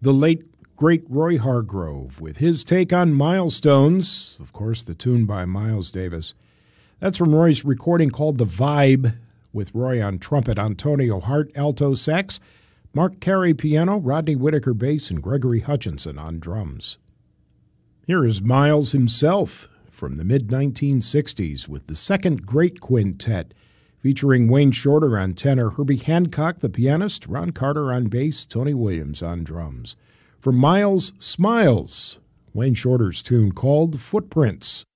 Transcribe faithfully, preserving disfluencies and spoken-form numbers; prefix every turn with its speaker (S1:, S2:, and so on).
S1: the late, great Roy Hargrove with his take on Milestones, of course, the tune by Miles Davis. That's from Roy's recording called The Vibe, with Roy on trumpet, Antonio Hart alto sax, Mark Carey piano, Rodney Whitaker bass, and Gregory Hutchinson on drums. Here is Miles himself from the mid nineteen sixties with the Second Great Quintet, featuring Wayne Shorter on tenor, Herbie Hancock the pianist, Ron Carter on bass, Tony Williams on drums. For Miles Smiles, Wayne Shorter's tune called Footprints.